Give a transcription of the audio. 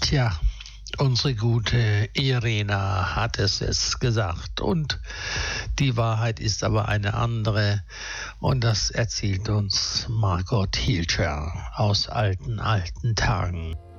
Tja, unsere gute Irena hat es jetzt gesagt und die Wahrheit ist aber eine andere und das erzählt uns Margot Hilscher aus alten Tagen.